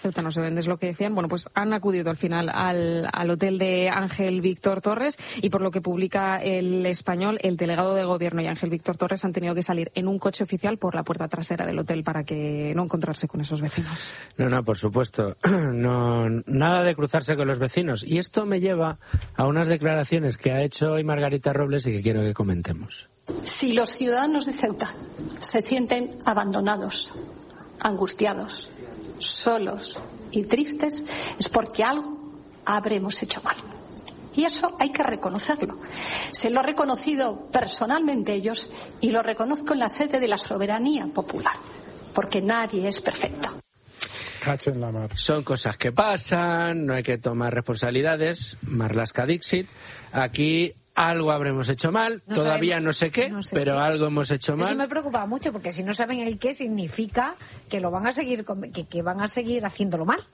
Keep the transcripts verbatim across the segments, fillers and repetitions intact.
Ceuta no se vende, es lo que decían. Bueno, pues han acudido al final al, al hotel de Ángel Víctor Torres y por lo que publica El Español, el delegado de gobierno y Ángel Víctor Torres han tenido que salir en un coche oficial por la puerta trasera del hotel para que no encontrarse con esos vecinos. No, no, por supuesto. No, nada de cruzarse con los vecinos. Y esto me lleva a unas declaraciones que ha hecho hoy Margarita Robles y que quiero que comentemos. Si los ciudadanos de Ceuta se sienten abandonados, angustiados, solos y tristes, es porque algo habremos hecho mal. Y eso hay que reconocerlo. Se lo he reconocido personalmente ellos y lo reconozco en la sede de la soberanía popular, porque nadie es perfecto. Cacho en la mar. Son cosas que pasan, no hay que tomar responsabilidades. Marlaska Dixit. Aquí algo habremos hecho mal, no todavía sabemos, no sé qué, no sé pero qué. Algo hemos hecho mal. Eso me preocupa mucho, porque si no saben el qué, significa que lo van a seguir, que, que van a seguir haciéndolo mal.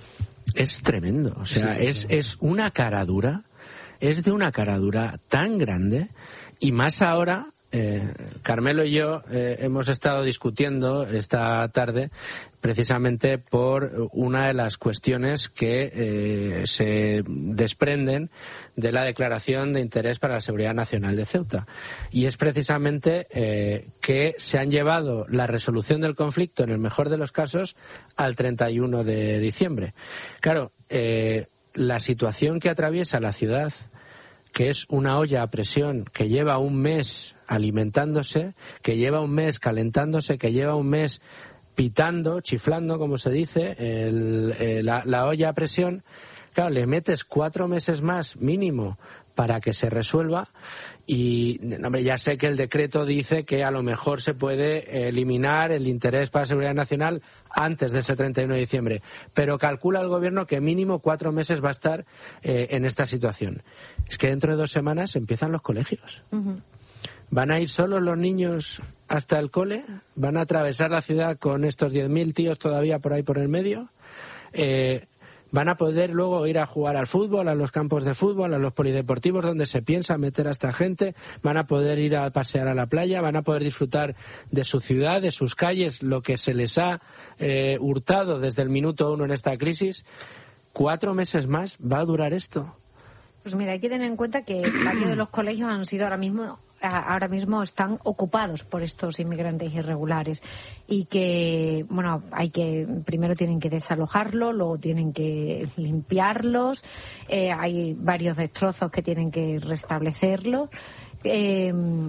Es tremendo, o sea, sí, es, sí. es una caradura, es de una caradura tan grande, y más ahora. Eh, Carmelo y yo eh, hemos estado discutiendo esta tarde precisamente por una de las cuestiones que eh, se desprenden de la Declaración de Interés para la Seguridad Nacional de Ceuta. Y es precisamente eh, que se han llevado la resolución del conflicto, en el mejor de los casos, al treinta y uno de diciembre. Claro, eh, la situación que atraviesa la ciudad, que es una olla a presión que lleva un mes alimentándose, que lleva un mes calentándose, que lleva un mes pitando, chiflando, como se dice, el, el, la, la olla a presión, claro, le metes cuatro meses más mínimo para que se resuelva y, hombre, ya sé que el decreto dice que a lo mejor se puede eliminar el interés para la seguridad nacional antes de ese treinta y uno de diciembre, pero calcula el gobierno que mínimo cuatro meses va a estar eh, en esta situación. Es que dentro de dos semanas empiezan los colegios. Uh-huh. ¿Van a ir solos los niños hasta el cole? ¿Van a atravesar la ciudad con estos diez mil tíos todavía por ahí por el medio? Eh, ¿Van a poder luego ir a jugar al fútbol, a los campos de fútbol, a los polideportivos donde se piensa meter a esta gente? ¿Van a poder ir a pasear a la playa? ¿Van a poder disfrutar de su ciudad, de sus calles, lo que se les ha eh, hurtado desde el minuto uno en esta crisis? ¿Cuatro meses más va a durar esto? Pues mira, hay que tener en cuenta que varios de los colegios han sido ahora mismo ahora mismo están ocupados por estos inmigrantes irregulares y que, bueno, hay que primero tienen que desalojarlos, luego tienen que limpiarlos, eh, hay varios destrozos que tienen que restablecerlos. Eh,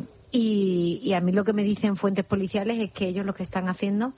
y, y a mí lo que me dicen fuentes policiales es que ellos lo que están haciendo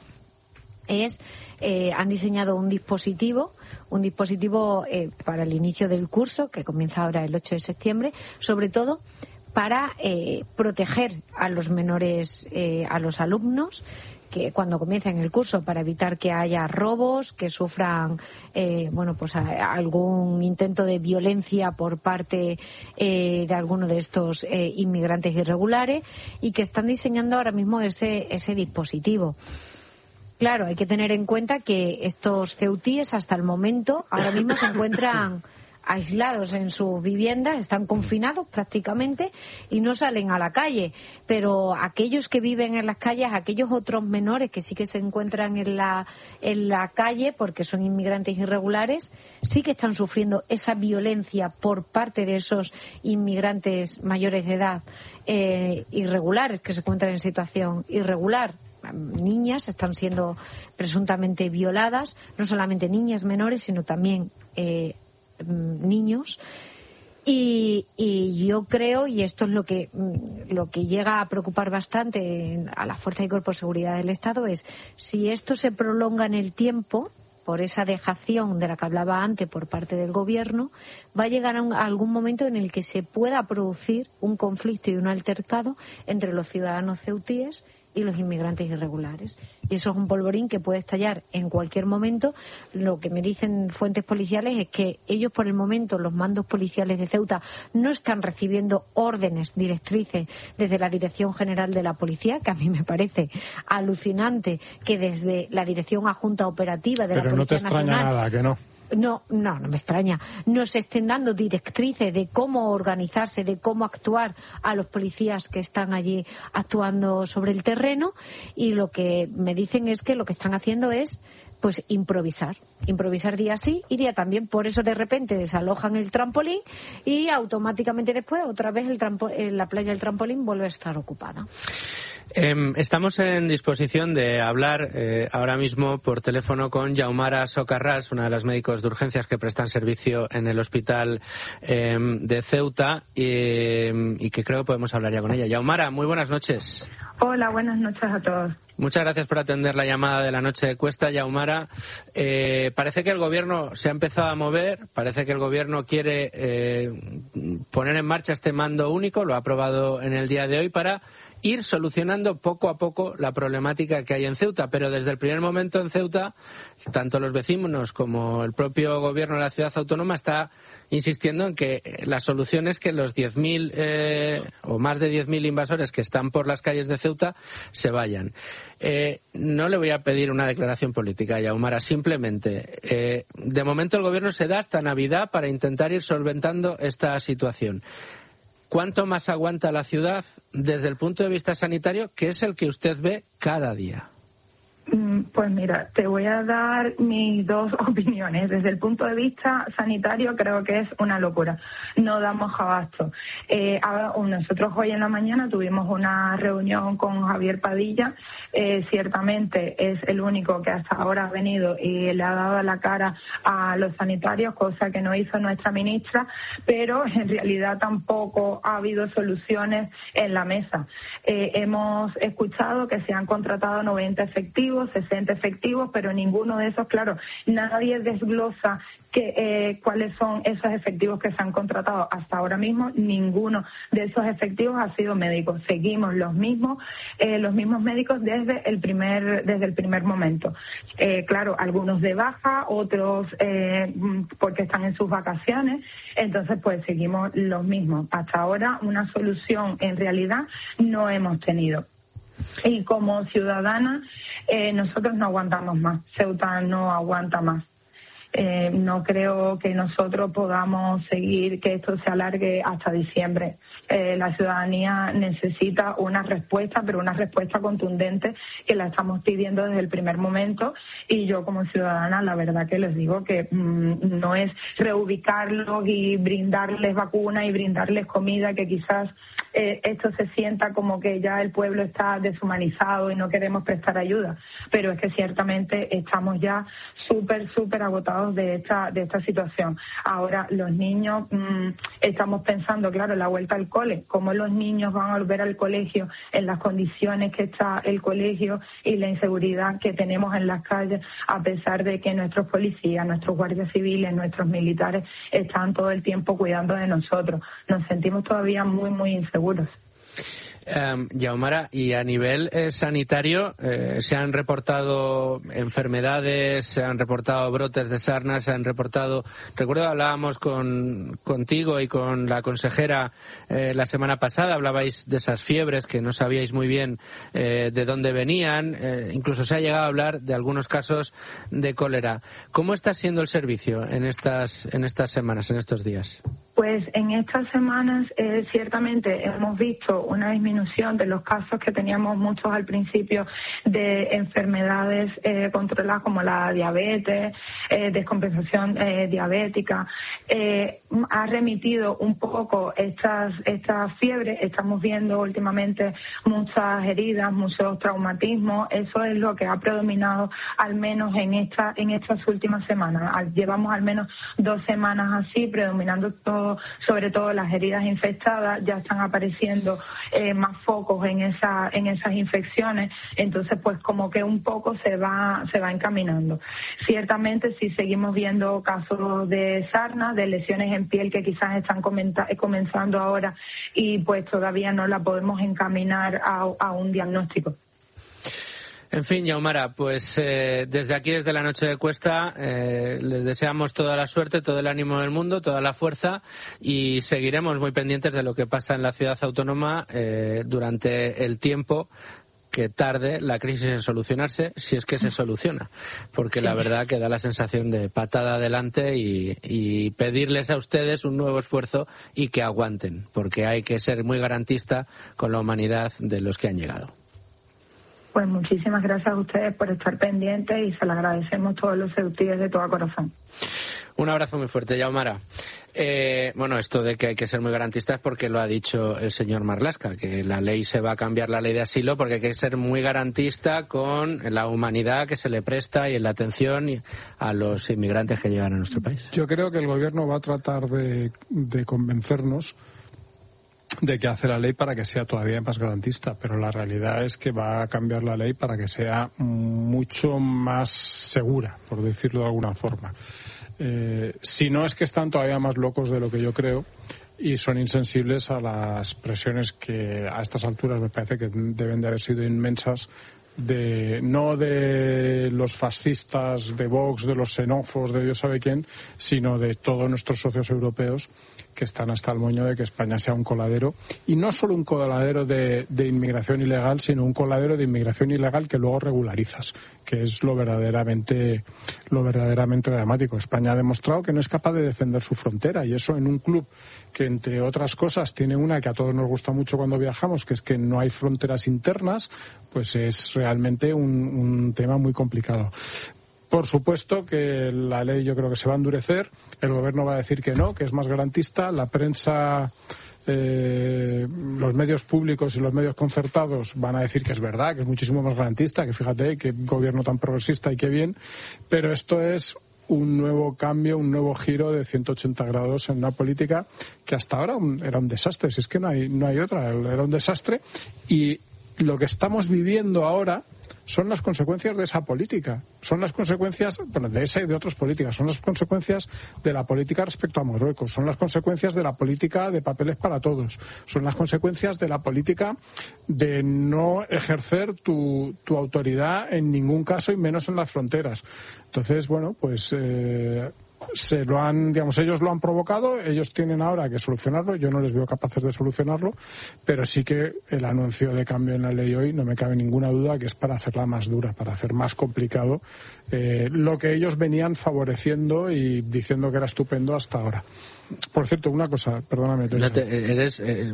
es, eh, han diseñado un dispositivo, un dispositivo eh, para el inicio del curso, que comienza ahora el ocho de septiembre, sobre todo para eh, proteger a los menores, eh, a los alumnos, que cuando comiencen el curso, para evitar que haya robos, que sufran eh, bueno pues a, algún intento de violencia por parte eh, de alguno de estos eh, inmigrantes irregulares, y que están diseñando ahora mismo ese ese dispositivo. Claro, hay que tener en cuenta que estos ceutíes hasta el momento ahora mismo se encuentran aislados en sus viviendas, están confinados prácticamente y no salen a la calle. Pero aquellos que viven en las calles, aquellos otros menores que sí que se encuentran en la, en la calle porque son inmigrantes irregulares, sí que están sufriendo esa violencia por parte de esos inmigrantes mayores de edad eh, irregulares, que se encuentran en situación irregular. Niñas están siendo presuntamente violadas, no solamente niñas menores, sino también eh, niños. Y, y yo creo, y esto es lo que lo que llega a preocupar bastante a las fuerzas y cuerpos de seguridad del Estado, es si esto se prolonga en el tiempo por esa dejación de la que hablaba antes por parte del gobierno, va a llegar a, un, a algún momento en el que se pueda producir un conflicto y un altercado entre los ciudadanos ceutíes y los inmigrantes irregulares. Y eso es un polvorín que puede estallar en cualquier momento. Lo que me dicen fuentes policiales es que ellos, por el momento, los mandos policiales de Ceuta, no están recibiendo órdenes, directrices desde la Dirección General de la Policía, que a mí me parece alucinante que desde la Dirección Adjunta Operativa de Pero la Policía no te extraña Nacional, nada, que no. No, no, no me extraña. Nos estén dando directrices de cómo organizarse, de cómo actuar a los policías que están allí actuando sobre el terreno, y lo que me dicen es que lo que están haciendo es pues improvisar, improvisar día sí y día también. Por eso de repente desalojan el trampolín y automáticamente después otra vez el trampo- la playa del trampolín vuelve a estar ocupada. Eh, estamos en disposición de hablar eh, ahora mismo por teléfono con Yaumara Socarrás, una de las médicos de urgencias que prestan servicio en el hospital eh, de Ceuta y, y que creo que podemos hablar ya con ella. Yaumara, muy buenas noches. Hola, buenas noches a todos. Muchas gracias por atender la llamada de la noche de Cuesta, Yaumara. Eh, parece que el Gobierno se ha empezado a mover, parece que el Gobierno quiere eh, poner en marcha este mando único, lo ha aprobado en el día de hoy, para ir solucionando poco a poco la problemática que hay en Ceuta. Pero desde el primer momento en Ceuta, tanto los vecinos como el propio Gobierno de la ciudad autónoma está insistiendo en que la solución es que los diez mil eh, o más de diez mil invasores que están por las calles de Ceuta se vayan. Eh, no le voy a pedir una declaración política, Yaumara, simplemente, eh, de momento el Gobierno se da hasta Navidad para intentar ir solventando esta situación. ¿Cuánto más aguanta la ciudad desde el punto de vista sanitario, que es el que usted ve cada día? Pues mira, te voy a dar mis dos opiniones. Desde el punto de vista sanitario creo que es una locura. No damos abasto. Eh, nosotros hoy en la mañana tuvimos una reunión con Javier Padilla. Eh, ciertamente es el único que hasta ahora ha venido y le ha dado la cara a los sanitarios, cosa que no hizo nuestra ministra, pero en realidad tampoco ha habido soluciones en la mesa. Eh, hemos escuchado que se han contratado noventa efectivos, sesenta efectivos, pero ninguno de esos, claro, nadie desglosa que, eh, cuáles son esos efectivos que se han contratado. Hasta ahora mismo ninguno de esos efectivos ha sido médico. Seguimos los mismos, eh, los mismos médicos desde el primer, desde el primer momento. Eh, claro, algunos de baja, otros eh, porque están en sus vacaciones, entonces pues seguimos los mismos. Hasta ahora una solución en realidad no hemos tenido. Y como ciudadana, eh, nosotros no aguantamos más. Ceuta no aguanta más. Eh, no creo que nosotros podamos seguir, que esto se alargue hasta diciembre. Eh, la ciudadanía necesita una respuesta, pero una respuesta contundente, que la estamos pidiendo desde el primer momento. Y yo como ciudadana, la verdad que les digo que mmm, no es reubicarlos y brindarles vacuna y brindarles comida, que quizás eh, esto se sienta como que ya el pueblo está deshumanizado y no queremos prestar ayuda. Pero es que ciertamente estamos ya súper, súper agotados de esta de esta situación. Ahora los niños, mmm, estamos pensando, claro, la vuelta al cole, cómo los niños van a volver al colegio en las condiciones que está el colegio y la inseguridad que tenemos en las calles, a pesar de que nuestros policías, nuestros guardias civiles, nuestros militares están todo el tiempo cuidando de nosotros. Nos sentimos todavía muy, muy inseguros. Um, Yaumara, y a nivel eh, sanitario, eh, se han reportado enfermedades, se han reportado brotes de sarna, se han reportado... Recuerdo, hablábamos con, contigo y con la consejera eh, la semana pasada, hablabais de esas fiebres que no sabíais muy bien eh, de dónde venían, eh, incluso se ha llegado a hablar de algunos casos de cólera. ¿Cómo está siendo el servicio en estas, en estas semanas, en estos días? Pues en estas semanas eh, ciertamente hemos visto una disminución de los casos que teníamos muchos al principio de enfermedades eh, controladas como la diabetes, eh, descompensación eh, diabética. Eh, ha remitido un poco estas estas fiebres. Estamos viendo últimamente muchas heridas, muchos traumatismos. Eso es lo que ha predominado al menos en esta en estas últimas semanas. Al, llevamos al menos dos semanas así, predominando todo, sobre todo las heridas infectadas. Ya están apareciendo eh, más focos en esa en esas infecciones, entonces pues como que un poco se va se va encaminando. Ciertamente sí seguimos viendo casos de sarna, de lesiones en piel que quizás están comenta, comenzando ahora y pues todavía no la podemos encaminar a, a un diagnóstico. En fin, Yaumara, pues eh, desde aquí, desde la noche de Cuesta, eh, les deseamos toda la suerte, todo el ánimo del mundo, toda la fuerza y seguiremos muy pendientes de lo que pasa en la ciudad autónoma eh, durante el tiempo que tarde la crisis en solucionarse, si es que se soluciona, porque la verdad que da la sensación de patada adelante y, y pedirles a ustedes un nuevo esfuerzo y que aguanten, porque hay que ser muy garantista con la humanidad de los que han llegado. Pues muchísimas gracias a ustedes por estar pendientes y se lo agradecemos todos los ceutíes de todo corazón. Un abrazo muy fuerte, Yaumara. Eh, bueno, esto de que hay que ser muy garantista es porque lo ha dicho el señor Marlaska, que la ley se va a cambiar, la ley de asilo, porque hay que ser muy garantista con la humanidad que se le presta y en la atención a los inmigrantes que llegan a nuestro país. Yo creo que el gobierno va a tratar de, de convencernos de que hace la ley para que sea todavía más garantista, pero la realidad es que va a cambiar la ley para que sea mucho más segura, por decirlo de alguna forma. Eh, si no es que están todavía más locos de lo que yo creo y son insensibles a las presiones que a estas alturas me parece que deben de haber sido inmensas, de no de los fascistas, de Vox, de los xenófobos, de Dios sabe quién, sino de todos nuestros socios europeos que están hasta el moño de que España sea un coladero, y no solo un coladero de, de inmigración ilegal, sino un coladero de inmigración ilegal que luego regularizas, que es lo verdaderamente lo verdaderamente dramático. España ha demostrado que no es capaz de defender su frontera, y eso en un club que, entre otras cosas, tiene una que a todos nos gusta mucho cuando viajamos, que es que no hay fronteras internas, pues es realmente un, un tema muy complicado. Por supuesto que la ley yo creo que se va a endurecer, el gobierno va a decir que no, que es más garantista, la prensa, eh, los medios públicos y los medios concertados van a decir que es verdad, que es muchísimo más garantista, que fíjate, qué gobierno tan progresista y qué bien, pero esto es un nuevo cambio, un nuevo giro de ciento ochenta grados en una política que hasta ahora un, era un desastre, si es que no hay, no hay otra, era un desastre, y lo que estamos viviendo ahora son las consecuencias de esa política, son las consecuencias, bueno, de esa y de otras políticas, son las consecuencias de la política respecto a Marruecos, son las consecuencias de la política de papeles para todos, son las consecuencias de la política de no ejercer tu, tu autoridad en ningún caso y menos en las fronteras. Entonces, bueno, pues eh, se lo han, digamos, ellos lo han provocado, ellos tienen ahora que solucionarlo, yo no les veo capaces de solucionarlo, pero sí que el anuncio de cambio en la ley hoy no me cabe ninguna duda que es para hacerla más dura, para hacer más complicado eh, lo que ellos venían favoreciendo y diciendo que era estupendo hasta ahora. Por cierto, una cosa, perdóname. No te, eres, eh,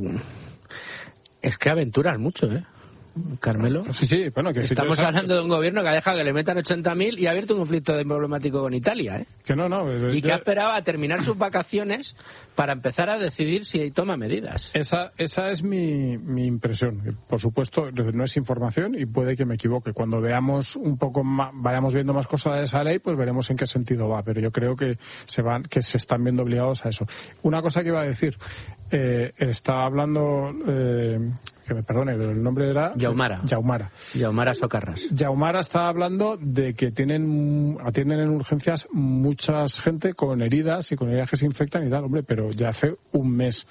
es que aventuras mucho, ¿eh? Carmelo. Sí, sí, bueno, que estamos si hablando de un gobierno que ha dejado que le metan ochenta mil y ha abierto un conflicto problemático con Italia, ¿eh? Que no, no. Y yo... que ha esperado a terminar sus vacaciones para empezar a decidir si toma medidas. Esa, esa es mi, mi impresión. Por supuesto, no es información y puede que me equivoque. Cuando veamos un poco más, vayamos viendo más cosas de esa ley, pues veremos en qué sentido va. Pero yo creo que se van, que se están viendo obligados a eso. Una cosa que iba a decir, eh, estaba hablando. Eh, que me perdone, pero el nombre era... Yaumara. Yaumara. Yaumara Socarras. Yaumara estaba hablando de que tienen atienden en urgencias mucha gente con heridas y con heridas que se infectan y tal, hombre, pero ya hace un mes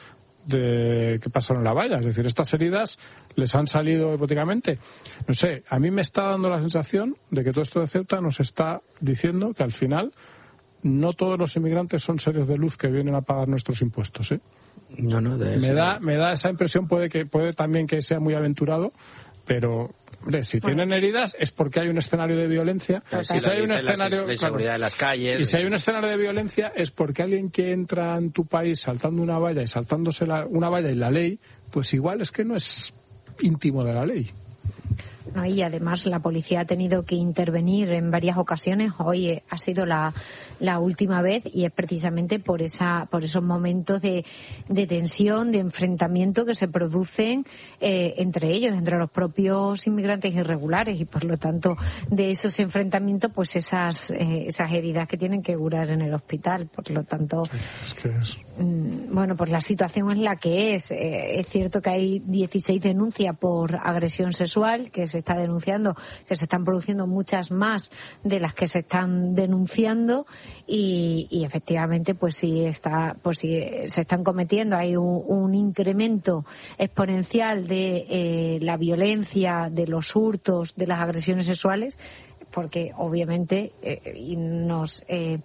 de que pasaron la valla. Es decir, estas heridas les han salido hipotéticamente. No sé, a mí me está dando la sensación de que todo esto de Ceuta nos está diciendo que al final no todos los inmigrantes son seres de luz que vienen a pagar nuestros impuestos, ¿eh? No, no, de eso. Me da, me da esa impresión, puede que puede también que sea muy aventurado, pero hombre, si bueno, tienen heridas es porque hay un escenario de violencia. Claro, sí, y si hay un escenario de seguridad claro, en las calles. Y si hay un escenario de violencia es porque alguien que entra en tu país saltando una valla y saltándose la, una valla y la ley, pues igual es que no es íntimo de la ley. No, y además la policía ha tenido que intervenir en varias ocasiones. Hoy ha sido la, la última vez y es precisamente por esa por esos momentos de, de tensión, de enfrentamiento que se producen eh, entre ellos, entre los propios inmigrantes irregulares, y por lo tanto de esos enfrentamientos pues esas eh, esas heridas que tienen que curar en el hospital. Por lo tanto, es que es... bueno, pues la situación es la que es. Eh, es cierto que hay dieciséis denuncias por agresión sexual que se está denunciando, que se están produciendo muchas más de las que se están denunciando y, y efectivamente pues sí está, pues sí se están cometiendo, hay un, un incremento exponencial de eh, la violencia, de los hurtos, de las agresiones sexuales, porque obviamente eh, y nos eh,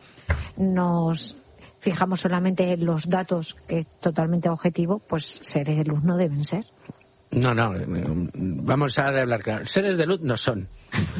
nos fijamos solamente en los datos, que es totalmente objetivo, pues seres de luz no deben ser. No, no, vamos a hablar claro. Seres de luz no son.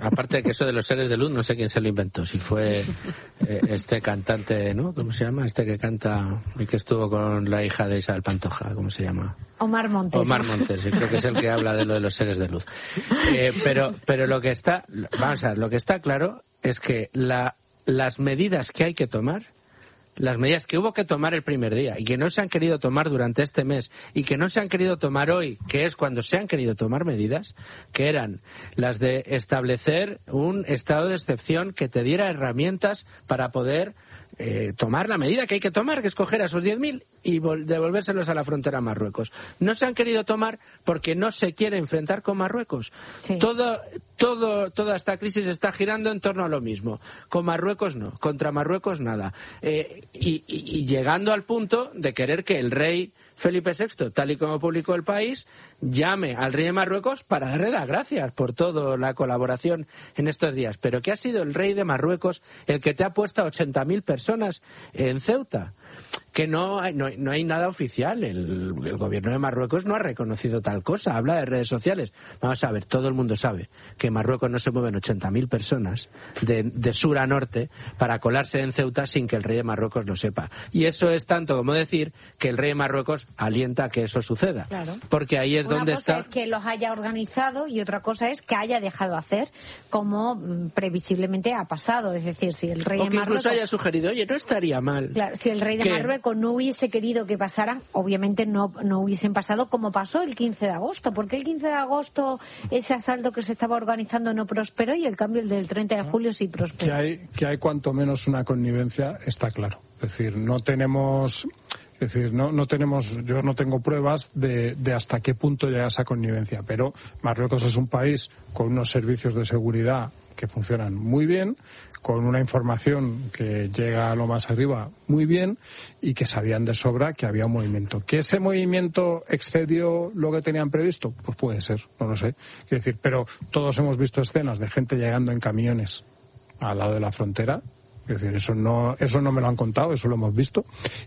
aparte de que eso de los seres de luz, no sé quién se lo inventó. Si fue eh, este cantante, ¿no? ¿Cómo se llama? Este que canta y que estuvo con la hija de Isabel Pantoja. ¿Cómo se llama? Omar Montes. Omar Montes, sí, creo que es el que habla de lo de los seres de luz. Eh, pero, pero lo que está, vamos a ver, lo que está claro es que la, las medidas que hay que tomar, las medidas que hubo que tomar el primer día y que no se han querido tomar durante este mes y que no se han querido tomar hoy, que es cuando se han querido tomar medidas, que eran las de establecer un estado de excepción que te diera herramientas para poder eh, tomar la medida que hay que tomar, que es coger a esos diez mil y devolvérselos a la frontera a Marruecos. No se han querido tomar porque no se quiere enfrentar con Marruecos. Sí. Todo, todo, toda esta crisis está girando en torno a lo mismo. Con Marruecos no, contra Marruecos nada. Eh, y, y, y llegando al punto de querer que el rey Felipe sexto, tal y como publicó El País, llame al rey de Marruecos para darle las gracias por toda la colaboración en estos días. Pero ¿qué ha sido el rey de Marruecos el que te ha puesto a ochenta mil personas en Ceuta? Que no hay, no, no hay nada oficial. El, el gobierno de Marruecos no ha reconocido tal cosa. Habla de redes sociales. Vamos a ver, todo el mundo sabe que en Marruecos no se mueven ochenta mil personas de, de sur a norte para colarse en Ceuta sin que el rey de Marruecos lo sepa. Y eso es tanto como decir que el rey de Marruecos alienta a que eso suceda. Claro. Porque ahí es Una donde está... Una cosa es que los haya organizado y otra cosa es que haya dejado hacer como mm, previsiblemente ha pasado. Es decir, si el rey o de que Marruecos... incluso haya sugerido, oye, no estaría mal. Claro, si el rey de ¿Qué? Marruecos no hubiese querido que pasaran, obviamente no, no hubiesen pasado como pasó el quince de agosto. Porque el quince de agosto ese asalto que se estaba organizando no prosperó y el cambio el del treinta de julio sí prosperó. Que hay, que hay cuanto menos una connivencia, está claro. Es decir, no tenemos... Es decir, no, no tenemos, yo no tengo pruebas de, de hasta qué punto llega esa connivencia, pero Marruecos es un país con unos servicios de seguridad que funcionan muy bien, con una información que llega a lo más arriba muy bien y que sabían de sobra que había un movimiento. ¿Que ese movimiento excedió lo que tenían previsto? Pues puede ser, no lo sé. Quiero decir, pero todos hemos visto escenas de gente llegando en camiones al lado de la frontera. Es decir, eso no, eso no me lo han contado, eso lo hemos visto.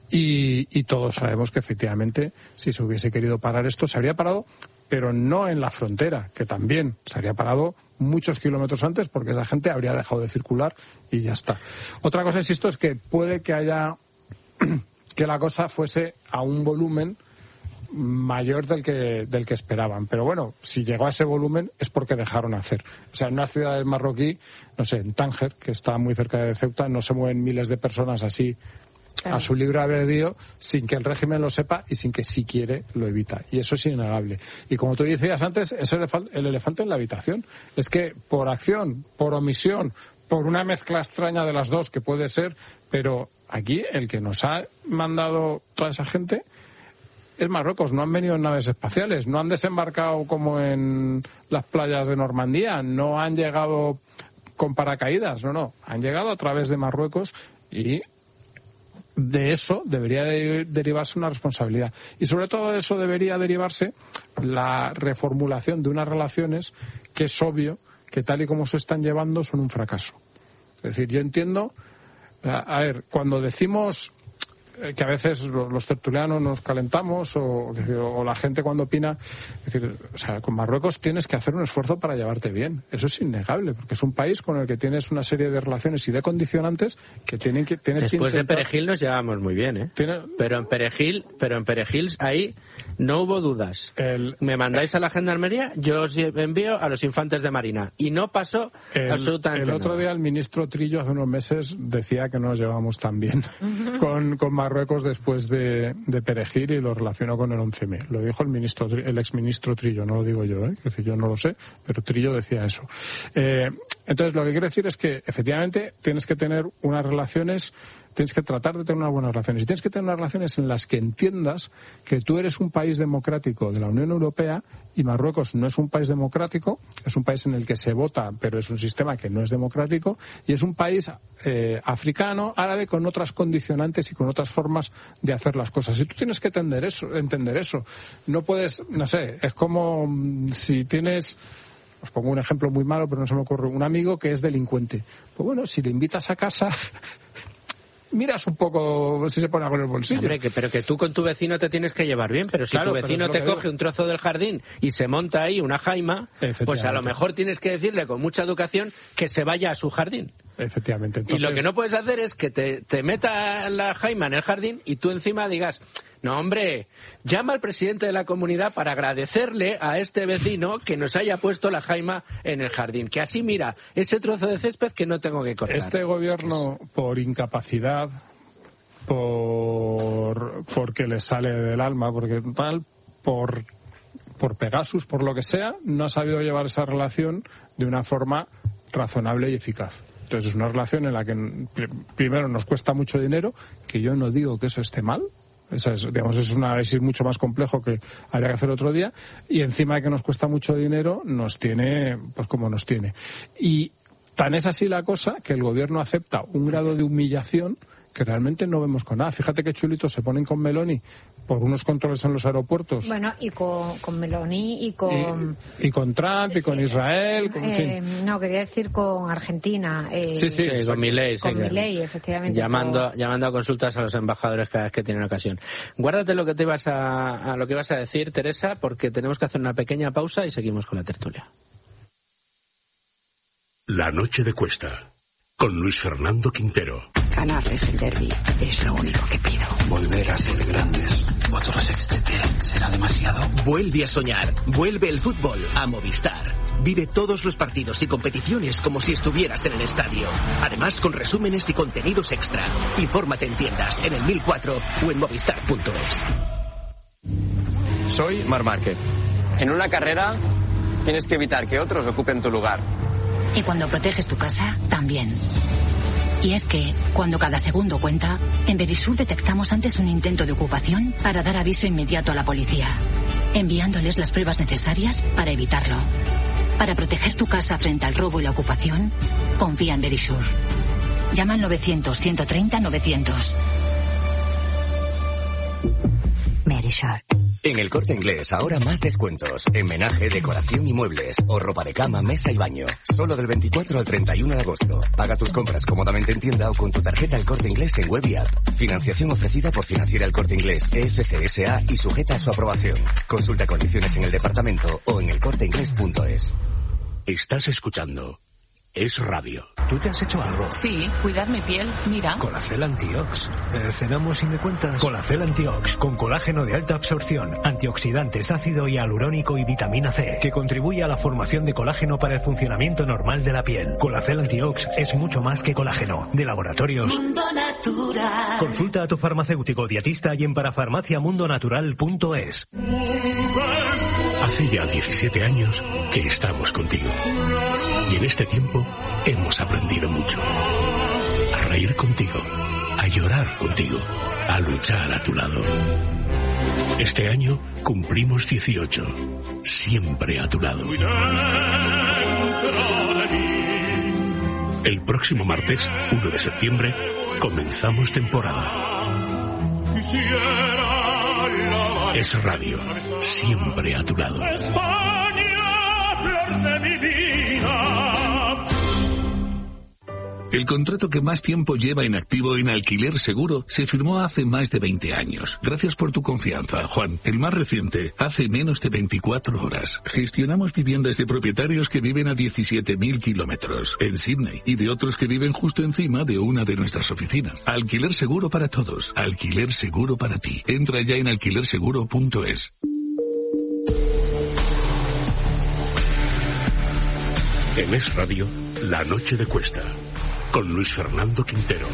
Y, y todos sabemos que efectivamente, si se hubiese querido parar esto, se habría parado, pero no en la frontera, que también se habría parado muchos kilómetros antes, porque esa gente habría dejado de circular y ya está. Otra cosa, insisto, es que puede que haya, que la cosa fuese a un volumen mayor del que del que esperaban, pero bueno, si llegó a ese volumen es porque dejaron hacer. O sea, en una ciudad marroquí, no sé, en Tánger, que está muy cerca de Ceuta, no se mueven miles de personas así claro. a su libre albedrío sin que el régimen lo sepa y sin que si quiere lo evita, y eso es innegable. Y como tú decías antes, es el, elefante, el elefante en la habitación. Es que por acción, por omisión, por una mezcla extraña de las dos que puede ser, pero aquí el que nos ha mandado toda esa gente es Marruecos. No han venido en naves espaciales, no han desembarcado como en las playas de Normandía, no han llegado con paracaídas, no, no, han llegado a través de Marruecos y de eso debería de derivarse una responsabilidad. Y sobre todo de eso debería derivarse la reformulación de unas relaciones que es obvio que tal y como se están llevando son un fracaso. Es decir, yo entiendo, a, a ver, cuando decimos que a veces los tertulianos nos calentamos o, o la gente cuando opina, es decir, o sea, con Marruecos tienes que hacer un esfuerzo para llevarte bien. Eso es innegable, porque es un país con el que tienes una serie de relaciones y de condicionantes que tienen que tienes Después que intentar... de Perejil nos llevamos muy bien, ¿eh? ¿Tiene... Pero en Perejil, pero en Perejil ahí no hubo dudas. El... Me mandáis a la gendarmería, yo os envío a los infantes de Marina y no pasó el, absolutamente nada. El otro nada. día el ministro Trillo hace unos meses decía que no nos llevamos tan bien con, con Marruecos después de, de Perejil y lo relacionó con el once eme. Lo dijo el ministro, el exministro Trillo, no lo digo yo, ¿eh? Es decir, yo no lo sé, pero Trillo decía eso. Eh, entonces, lo que quiero decir es que efectivamente tienes que tener unas relaciones, tienes que tratar de tener unas buenas relaciones y tienes que tener unas relaciones en las que entiendas que tú eres un país democrático de la Unión Europea y Marruecos no es un país democrático, es un país en el que se vota, pero es un sistema que no es democrático y es un país eh, africano, árabe, con otras condicionantes y con otras formas de hacer las cosas. Y tú tienes que entender eso, entender eso. No puedes, no sé, es como si tienes... Os pongo un ejemplo muy malo, pero no se me ocurre. Un amigo que es delincuente. Pues bueno, si le invitas a casa... miras un poco si se pone algo en el bolsillo. Hombre, que, pero que tú con tu vecino te tienes que llevar bien, pero si claro, tu vecino te coge digo. un trozo del jardín y se monta ahí una jaima, pues a lo mejor tienes que decirle con mucha educación que se vaya a su jardín. Efectivamente. Entonces... Y lo que no puedes hacer es que te, te meta la jaima en el jardín y tú encima digas, no hombre, llama al presidente de la comunidad para agradecerle a este vecino que nos haya puesto la jaima en el jardín, que así mira ese trozo de césped que no tengo que cortar. Este gobierno, por incapacidad, por porque le sale del alma, porque tal, por por Pegasus, por lo que sea, no ha sabido llevar esa relación de una forma razonable y eficaz. Entonces es una relación en la que primero nos cuesta mucho dinero, que yo no digo que eso esté mal. Esa es, digamos, es un análisis mucho más complejo que habría que hacer otro día, y encima de que nos cuesta mucho dinero, nos tiene pues como nos tiene. Y tan es así la cosa que el gobierno acepta un grado de humillación que realmente no vemos con nada. Fíjate qué chulitos se ponen con Meloni por unos controles en los aeropuertos. Bueno, y con, con Meloni y con... Y, y con Trump y con Israel. Con, eh, en fin. No, quería decir con Argentina. Eh, sí, sí, sí, con Milei. Con sí, Milei, efectivamente. Llamando, por... llamando a consultas a los embajadores cada vez que tienen ocasión. Guárdate lo que te ibas a, a lo que ibas a decir, Teresa, porque tenemos que hacer una pequeña pausa y seguimos con la tertulia. La noche de Cuesta, con Luis Fernando Quintero. Ganarles el derbi es lo único que pido. Volver a ser grandes. Otro sextete será demasiado. Vuelve a soñar. Vuelve el fútbol a Movistar. Vive todos los partidos y competiciones como si estuvieras en el estadio. Además, con resúmenes y contenidos extra. Infórmate en tiendas, en el mil cuatro o en movistar punto es. Soy Marc Márquez. En una carrera tienes que evitar que otros ocupen tu lugar. Y cuando proteges tu casa, también. Y es que, cuando cada segundo cuenta, en Verisur detectamos antes un intento de ocupación para dar aviso inmediato a la policía, enviándoles las pruebas necesarias para evitarlo. Para proteger tu casa frente al robo y la ocupación, confía en Verisur. Llama al novecientos, ciento treinta, novecientos. Verisur. En El Corte Inglés, ahora más descuentos. En menaje, decoración y muebles. O ropa de cama, mesa y baño. Solo del veinticuatro al treinta y uno de agosto. Paga tus compras cómodamente en tienda o con tu tarjeta El Corte Inglés en web y app. Financiación ofrecida por Financiera El Corte Inglés, E F C S A y sujeta a su aprobación. Consulta condiciones en el departamento o en el corte inglés punto es. Estás escuchando Es Radio. ¿Tú te has hecho algo? Sí, cuidar mi piel, mira. Colacel Antiox. Eh, ¿Cenamos y me cuentas? Colacel Antiox, con colágeno de alta absorción, antioxidantes, ácido hialurónico y vitamina C, que contribuye a la formación de colágeno para el funcionamiento normal de la piel. Colacel Antiox es mucho más que colágeno. De laboratorios Mundo Natural. Consulta a tu farmacéutico dietista y en parafarmacia mundo natural punto es. Hace ya diecisiete años que estamos contigo. Y en este tiempo hemos aprendido mucho. A reír contigo, a llorar contigo, a luchar a tu lado. Este año cumplimos dieciocho, siempre a tu lado. El próximo martes, uno de septiembre, comenzamos temporada. Es Radio, siempre a tu lado. De mi vida. El contrato que más tiempo lleva inactivo en Alquiler Seguro se firmó hace más de veinte años. Gracias por tu confianza, Juan. El más reciente, hace menos de veinticuatro horas. Gestionamos viviendas de propietarios que viven a diecisiete mil kilómetros en Sydney y de otros que viven justo encima de una de nuestras oficinas. Alquiler Seguro para todos. Alquiler Seguro para ti. Entra ya en alquiler seguro punto es. En Es Radio, La Noche de Cuesta, con Luis Fernando Quintero.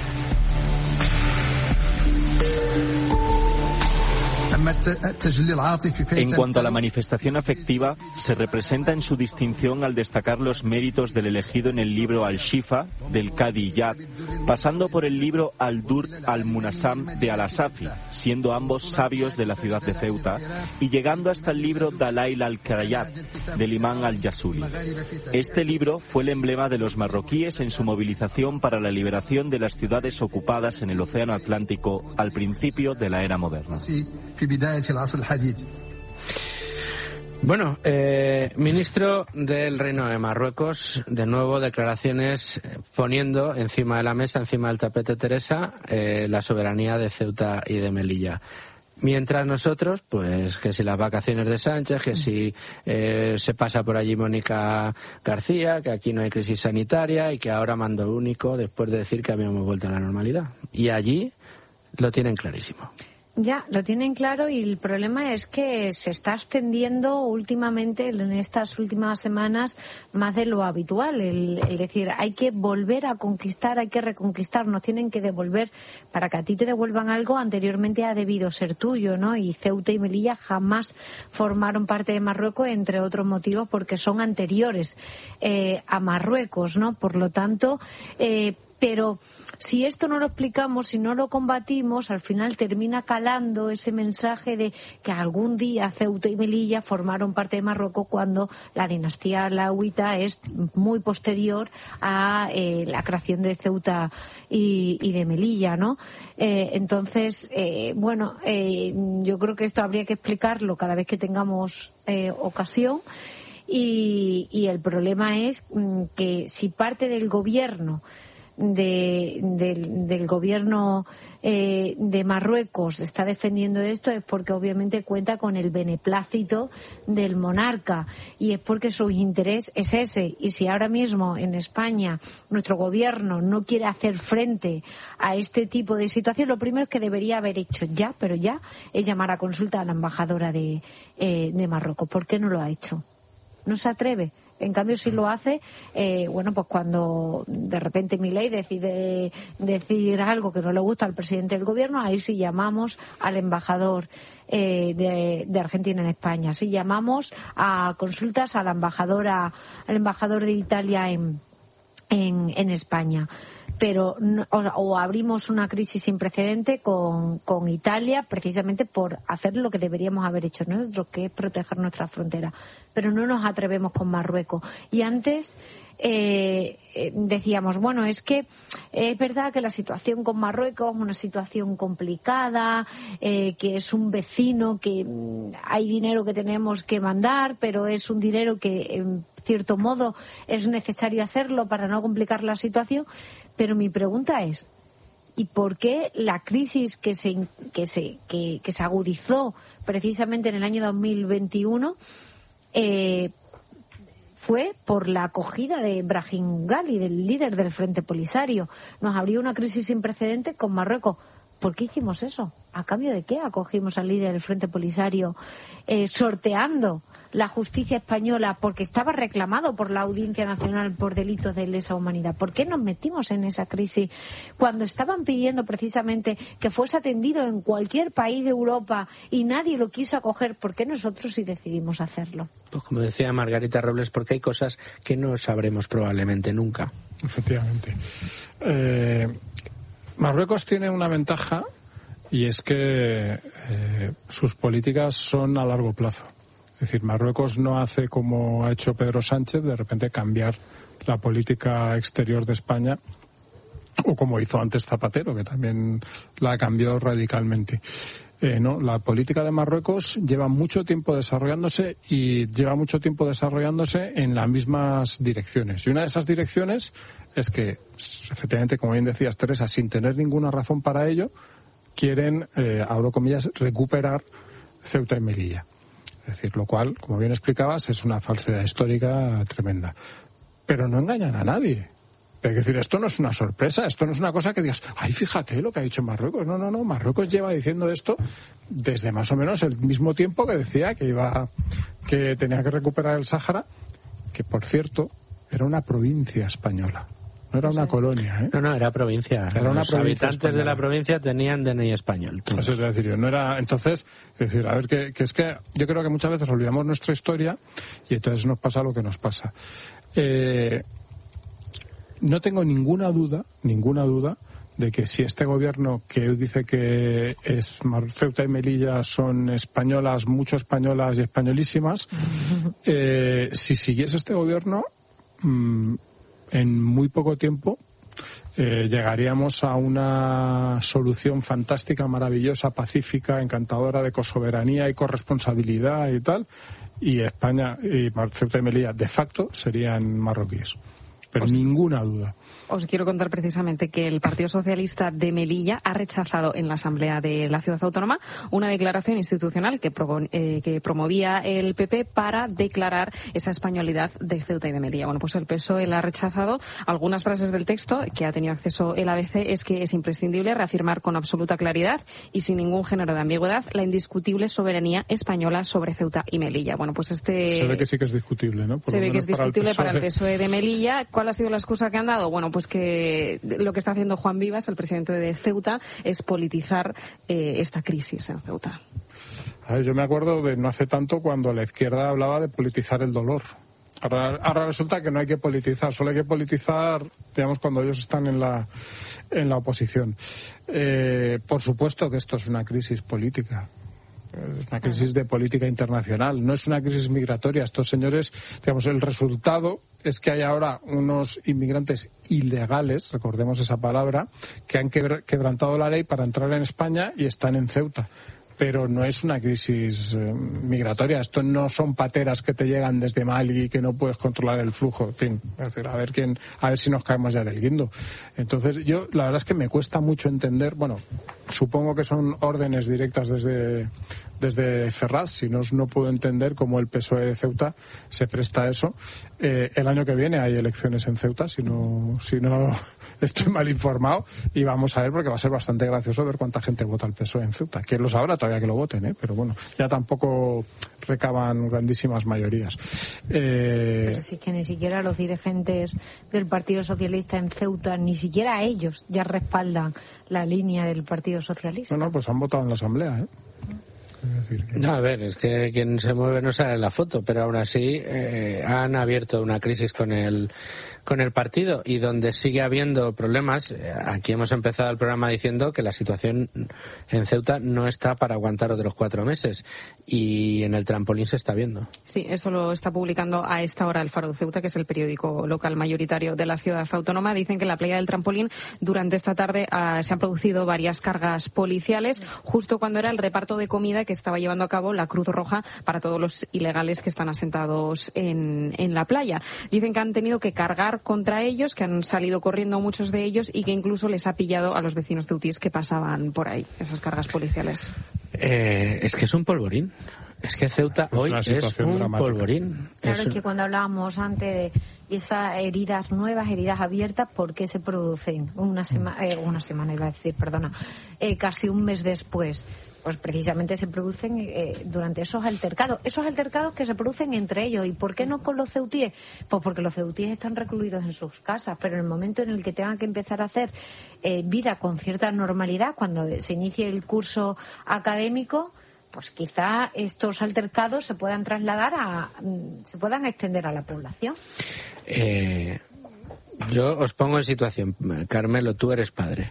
En cuanto a la manifestación afectiva, se representa en su distinción al destacar los méritos del elegido en el libro Al-Shifa, del Qadi Iyad, pasando por el libro Al-Dur al-Munasam de Al-Asafi, siendo ambos sabios de la ciudad de Ceuta, y llegando hasta el libro Dalail al-Qarayat, del imán al-Yasuli. Este libro fue el emblema de los marroquíes en su movilización para la liberación de las ciudades ocupadas en el Océano Atlántico al principio de la era moderna. Bueno, eh, ministro del Reino de Marruecos, de nuevo declaraciones poniendo encima de la mesa, encima del tapete, Teresa, eh, la soberanía de Ceuta y de Melilla. Mientras nosotros, pues que si las vacaciones de Sánchez, que si eh, se pasa por allí Mónica García, que aquí no hay crisis sanitaria y que ahora mando único después de decir que habíamos vuelto a la normalidad. Y allí lo tienen clarísimo. Ya, lo tienen claro, y el problema es que se está extendiendo últimamente, en estas últimas semanas, más de lo habitual. El, el decir, hay que volver a conquistar, hay que reconquistar, nos tienen que devolver. Para que a ti te devuelvan algo, anteriormente ha debido ser tuyo, ¿no? Y Ceuta y Melilla jamás formaron parte de Marruecos, entre otros motivos, porque son anteriores eh, a Marruecos, ¿no? Por lo tanto, eh, pero si esto no lo explicamos, si no lo combatimos, al final termina calando ese mensaje de que algún día Ceuta y Melilla formaron parte de Marruecos, cuando la dinastía alauita es muy posterior a eh, la creación de Ceuta y, y de Melilla, ¿no? Eh, entonces, eh, bueno, eh, yo creo que esto habría que explicarlo cada vez que tengamos eh, ocasión. Y, y el problema es mm, que si parte del gobierno De, del, del gobierno eh, de Marruecos está defendiendo esto, es porque obviamente cuenta con el beneplácito del monarca, y es porque su interés es ese. Y si ahora mismo en España nuestro gobierno no quiere hacer frente a este tipo de situación, lo primero que debería haber hecho ya, pero ya, es llamar a consulta a la embajadora de, eh, de Marruecos. ¿Por qué no lo ha hecho? No se atreve. En cambio, si lo hace, eh, bueno, pues cuando de repente Milei decide decir algo que no le gusta al presidente del gobierno, ahí sí llamamos al embajador eh, de, de Argentina en España. Sí llamamos a consultas a la embajadora, al embajador de Italia en, en, en España. Pero o, o abrimos una crisis sin precedente con, con Italia, precisamente por hacer lo que deberíamos haber hecho nosotros, que es proteger nuestra frontera. Pero no nos atrevemos con Marruecos. Y antes eh, decíamos, bueno, es que es verdad que la situación con Marruecos es una situación complicada, eh, que es un vecino, que mm, hay dinero que tenemos que mandar, pero es un dinero que, en cierto modo, es necesario hacerlo para no complicar la situación. Pero mi pregunta es, ¿y por qué la crisis que se que se que, que se agudizó precisamente en el año dos mil veintiuno eh, fue por la acogida de Brahim Ghali, del líder del Frente Polisario? Nos abrió una crisis sin precedentes con Marruecos. ¿Por qué hicimos eso? ¿A cambio de qué acogimos al líder del Frente Polisario, eh, sorteando la justicia española porque estaba reclamado por la Audiencia Nacional por delitos de lesa humanidad? ¿Por qué nos metimos en esa crisis cuando estaban pidiendo precisamente que fuese atendido en cualquier país de Europa y nadie lo quiso acoger? ¿Por qué nosotros sí decidimos hacerlo? Pues como decía Margarita Robles, porque hay cosas que no sabremos probablemente nunca. Efectivamente. Eh, Marruecos tiene una ventaja, y es que eh, sus políticas son a largo plazo. Es decir, Marruecos no hace como ha hecho Pedro Sánchez, de repente cambiar la política exterior de España, o como hizo antes Zapatero, que también la cambió radicalmente. Eh, no, la política de Marruecos lleva mucho tiempo desarrollándose, y lleva mucho tiempo desarrollándose en las mismas direcciones. Y una de esas direcciones es que, efectivamente, como bien decías, Teresa, sin tener ninguna razón para ello, quieren, eh, abro comillas, recuperar Ceuta y Melilla. Es decir, lo cual, como bien explicabas, es una falsedad histórica tremenda. Pero no engañan a nadie. Es decir, esto no es una sorpresa, esto no es una cosa que digas, ay, fíjate lo que ha dicho Marruecos. No, no, no, Marruecos lleva diciendo esto desde más o menos el mismo tiempo que decía que iba, que tenía que recuperar el Sáhara, que, por cierto, era una provincia española. No era una colonia, ¿eh? No, no, era provincia. Era una Los provincia habitantes española. de la provincia tenían D N I español. Todos. Eso es decir, yo no era. Entonces, es decir, a ver, que, que es que yo creo que muchas veces olvidamos nuestra historia y entonces nos pasa lo que nos pasa. Eh, no tengo ninguna duda, ninguna duda de que si este gobierno que dice que es Ceuta y Melilla son españolas, mucho españolas y españolísimas, eh, si siguiese este gobierno, mmm, en muy poco tiempo eh, llegaríamos a una solución fantástica, maravillosa, pacífica, encantadora de cosoberanía y corresponsabilidad y tal, y España y Ceuta y Melilla de facto serían marroquíes, pero pues, ninguna duda. Os quiero contar precisamente que el Partido Socialista de Melilla ha rechazado en la Asamblea de la Ciudad Autónoma una declaración institucional que, pro, eh, que promovía el P P para declarar esa españolidad de Ceuta y de Melilla. Bueno, pues el P S O E la ha rechazado. Algunas frases del texto que ha tenido acceso el A B C es que es imprescindible reafirmar con absoluta claridad y sin ningún género de ambigüedad la indiscutible soberanía española sobre Ceuta y Melilla. Bueno, pues este... Se ve que sí que es discutible, ¿no? Por se ve que es discutible para el, para el P S O E de Melilla. ¿Cuál ha sido la excusa que han dado? Bueno, pues que lo que está haciendo Juan Vivas, el presidente de Ceuta, es politizar eh, esta crisis en Ceuta. A ver, yo me acuerdo de no hace tanto cuando la izquierda hablaba de politizar el dolor. Ahora, ahora resulta que no hay que politizar, solo hay que politizar, digamos, cuando ellos están en la, en la oposición. Eh, por supuesto que esto es una crisis política. Es una crisis de política internacional, no es una crisis migratoria. Estos señores, digamos, el resultado es que hay ahora unos inmigrantes ilegales, recordemos esa palabra, que han quebrantado la ley para entrar en España y están en Ceuta. Pero no es una crisis eh, migratoria. Esto no son pateras que te llegan desde Mali y que no puedes controlar el flujo. En fin, a ver quién, a ver si nos caemos ya del guindo. Entonces, yo la verdad es que me cuesta mucho entender. Bueno, supongo que son órdenes directas desde desde Ferraz. Si no, no puedo entender cómo el P S O E de Ceuta se presta a eso. Eh, el año que viene hay elecciones en Ceuta, si no, si no estoy mal informado, y vamos a ver, porque va a ser bastante gracioso ver cuánta gente vota al P S O E en Ceuta. ¿Quién lo sabrá? Todavía que lo voten, ¿eh? Pero bueno, ya tampoco recaban grandísimas mayorías. Eh... Pero sí que ni siquiera los dirigentes del Partido Socialista en Ceuta, ni siquiera ellos ya respaldan la línea del Partido Socialista. No, no, pues han votado en la Asamblea, ¿eh? Es decir, que... No, a ver, es que quien se mueve no sale en la foto, pero aún así eh, han abierto una crisis con el con el partido, y donde sigue habiendo problemas. Aquí hemos empezado el programa diciendo que la situación en Ceuta no está para aguantar otros cuatro meses, y en el trampolín se está viendo. Sí, eso lo está publicando a esta hora el Faro de Ceuta, que es el periódico local mayoritario de la ciudad autónoma. Dicen que en la playa del Trampolín durante esta tarde uh, se han producido varias cargas policiales justo cuando era el reparto de comida que estaba llevando a cabo la Cruz Roja para todos los ilegales que están asentados en, en la playa. Dicen que han tenido que cargar contra ellos, que han salido corriendo muchos de ellos, y que incluso les ha pillado a los vecinos ceutíes que pasaban por ahí, esas cargas policiales. Eh, es que es un polvorín. Es que Ceuta es hoy es un dramática. polvorín. Claro, es un... que cuando hablábamos antes de esas heridas nuevas, heridas abiertas, ¿por qué se producen una semana, eh, una semana iba a decir, perdona, eh, casi un mes después? Pues precisamente se producen eh, durante esos altercados, esos altercados que se producen entre ellos. ¿Y por qué no con los ceutíes? Pues porque los ceutíes están recluidos en sus casas, pero en el momento en el que tengan que empezar a hacer eh, vida con cierta normalidad, cuando se inicie el curso académico, pues quizá estos altercados se puedan trasladar a, se puedan extender a la población. Eh, yo os pongo en situación, Carmelo, tú eres padre.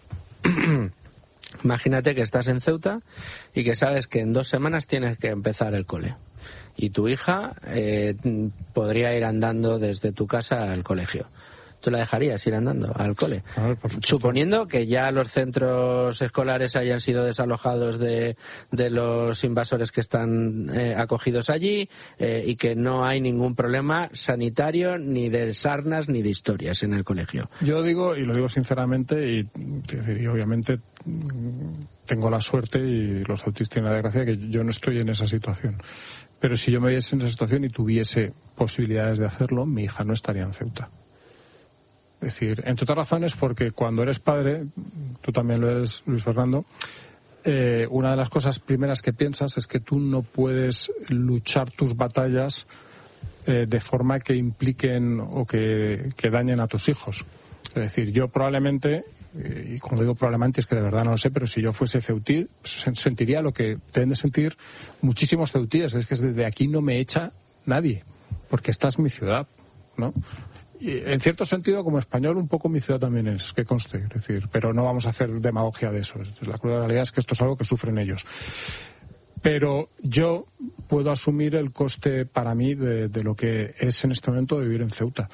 Imagínate que estás en Ceuta y que sabes que en dos semanas tienes que empezar el cole. Y tu hija eh, podría ir andando desde tu casa al colegio. ¿Tú la dejarías ir andando al cole? Ver, suponiendo que ya los centros escolares hayan sido desalojados de, de los invasores que están eh, acogidos allí eh, y que no hay ningún problema sanitario, ni de sarnas, ni de historias en el colegio. Yo digo, y lo digo sinceramente, y, y obviamente tengo la suerte, y los autistas tienen la desgracia, que yo no estoy en esa situación. Pero si yo me viese en esa situación y tuviese posibilidades de hacerlo, mi hija no estaría en Ceuta. Es decir, entre otras razones, porque cuando eres padre, tú también lo eres, Luis Fernando, eh, una de las cosas primeras que piensas es que tú no puedes luchar tus batallas eh, de forma que impliquen o que, que dañen a tus hijos. Es decir, yo probablemente, y como digo probablemente es que de verdad no lo sé, pero si yo fuese ceutí, sentiría lo que deben de sentir muchísimos ceutíes. Es que desde aquí no me echa nadie, porque esta es mi ciudad, ¿no? Y en cierto sentido, como español, un poco mi ciudad también es, que conste, es decir, pero no vamos a hacer demagogia de eso. La cruda realidad es que esto es algo que sufren ellos. Pero yo puedo asumir el coste para mí de, de lo que es en este momento vivir en Ceuta.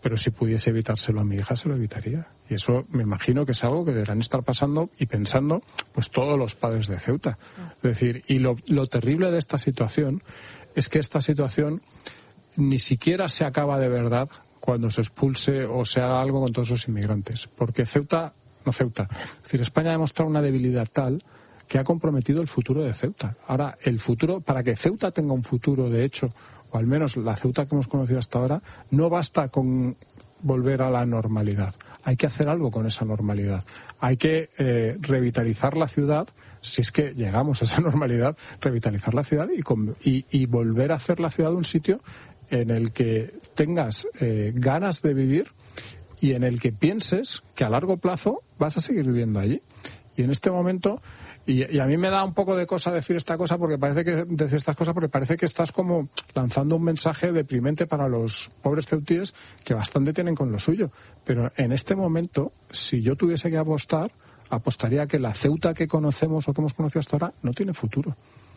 pero si pudiese evitárselo a mi hija, se lo evitaría. Y eso me imagino que es algo que deberán estar pasando y pensando pues todos los padres de Ceuta. Es decir, y lo, lo terrible de esta situación es que esta situación ni siquiera se acaba de verdad cuando se expulse o se haga algo con todos esos inmigrantes. Porque Ceuta, no Ceuta, es decir, España ha demostrado una debilidad tal que ha comprometido el futuro de Ceuta. Ahora, el futuro, para que Ceuta tenga un futuro, de hecho, o al menos la Ceuta que hemos conocido hasta ahora, no basta con volver a la normalidad. Hay que hacer algo con esa normalidad. Hay que eh, revitalizar la ciudad, si es que llegamos a esa normalidad, revitalizar la ciudad y, con, y, y volver a hacer la ciudad un sitio en el que tengas eh, ganas de vivir y en el que pienses que a largo plazo vas a seguir viviendo allí. Y en este momento, y, y a mí me da un poco de cosa decir esta cosa porque parece que decir estas cosas porque parece que estás como lanzando un mensaje deprimente para los pobres ceutíes que bastante tienen con lo suyo. Pero en este momento, si yo tuviese que apostar, apostaría que la Ceuta que conocemos o que hemos conocido hasta ahora no tiene futuro.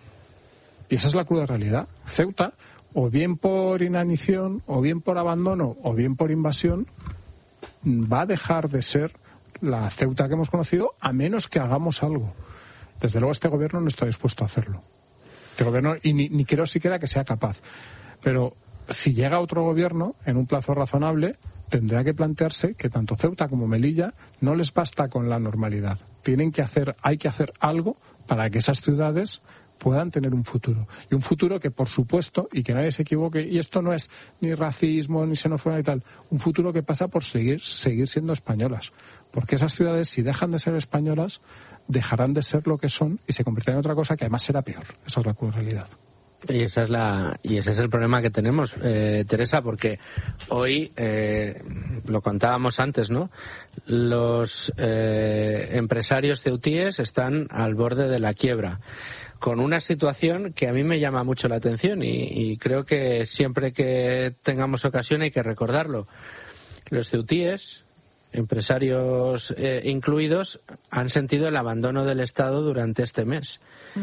Y esa es la cruda realidad. Ceuta, o bien por inanición, o bien por abandono, o bien por invasión, va a dejar de ser la Ceuta que hemos conocido a menos que hagamos algo. Desde luego este gobierno no está dispuesto a hacerlo. Este gobierno, y ni, ni creo siquiera que sea capaz. Pero si llega otro gobierno, en un plazo razonable, tendrá que plantearse que tanto Ceuta como Melilla no les basta con la normalidad. Tienen que hacer, hay que hacer algo para que esas ciudades puedan tener un futuro. Y un futuro que, por supuesto, y que nadie se equivoque, y esto no es ni racismo, ni xenofobia y tal, un futuro que pasa por seguir, seguir siendo españolas. Porque esas ciudades, si dejan de ser españolas, dejarán de ser lo que son y se convertirán en otra cosa que además será peor. Esa es la cruel realidad. Y esa es la y ese es el problema que tenemos, eh, Teresa, porque hoy eh, lo contábamos antes, ¿no? Los eh, empresarios ceutíes están al borde de la quiebra, con una situación que a mí me llama mucho la atención y, y creo que siempre que tengamos ocasión hay que recordarlo. Los ceutíes, empresarios eh, incluidos, han sentido el abandono del Estado durante este mes.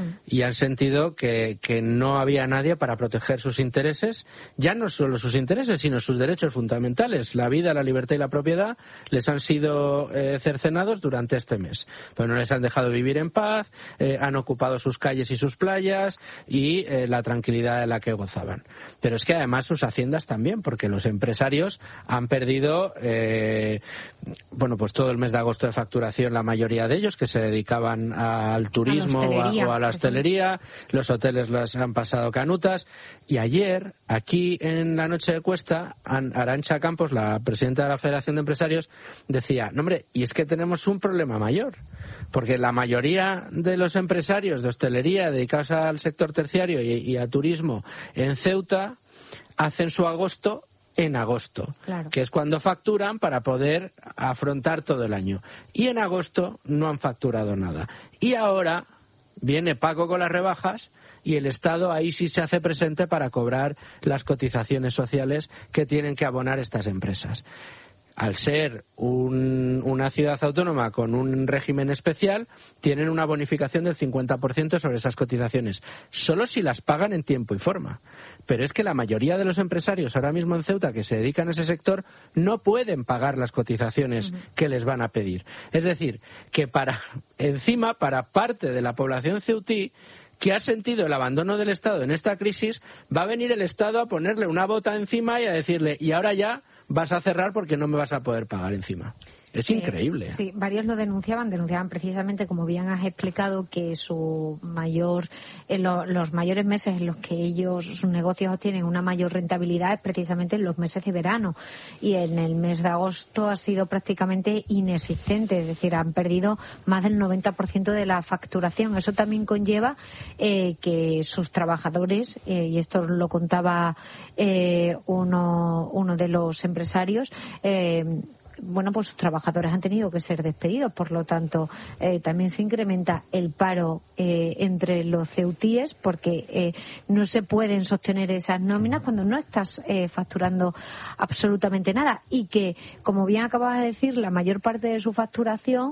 Y han sentido que, que no había nadie para proteger sus intereses, ya no solo sus intereses, sino sus derechos fundamentales. La vida, la libertad y la propiedad les han sido eh, cercenados durante este mes. Pero no les han dejado vivir en paz, eh, han ocupado sus calles y sus playas y eh, la tranquilidad de la que gozaban. Pero es que además sus haciendas también, porque los empresarios han perdido, eh, bueno, pues todo el mes de agosto de facturación, la mayoría de ellos que se dedicaban al turismo o a, o a la hostelería, los hoteles las han pasado canutas. Y ayer, aquí en la noche de Cuesta, Arantxa Campos, la presidenta de la Federación de Empresarios, decía, no hombre, y es que tenemos un problema mayor, porque la mayoría de los empresarios de hostelería dedicados al sector terciario y, y a turismo en Ceuta hacen su agosto en agosto, claro, que es cuando facturan para poder afrontar todo el año. Y en agosto no han facturado nada. Y ahora viene Paco con las rebajas y el Estado ahí sí se hace presente para cobrar las cotizaciones sociales que tienen que abonar estas empresas. Al ser un, una ciudad autónoma con un régimen especial, tienen una bonificación del cincuenta por ciento sobre esas cotizaciones, solo si las pagan en tiempo y forma. Pero es que la mayoría de los empresarios ahora mismo en Ceuta que se dedican a ese sector no pueden pagar las cotizaciones uh-huh. que les van a pedir. Es decir, que para encima, para parte de la población ceutí que ha sentido el abandono del Estado en esta crisis, va a venir el Estado a ponerle una bota encima y a decirle, y ahora ya vas a cerrar porque no me vas a poder pagar encima. Es increíble. Eh, sí, varios lo denunciaban, denunciaban precisamente, como bien has explicado, que su mayor, en lo, los mayores meses en los que ellos, sus negocios obtienen una mayor rentabilidad es precisamente en los meses de verano. Y en el mes de agosto ha sido prácticamente inexistente, es decir, han perdido más del noventa por ciento de la facturación. Eso también conlleva eh, que sus trabajadores, eh, y esto lo contaba eh, uno, uno de los empresarios, eh, bueno, pues sus trabajadores han tenido que ser despedidos, por lo tanto, eh, también se incrementa el paro eh, entre los ceutíes porque eh, no se pueden sostener esas nóminas cuando no estás eh, facturando absolutamente nada y que, como bien acabas de decir, la mayor parte de su facturación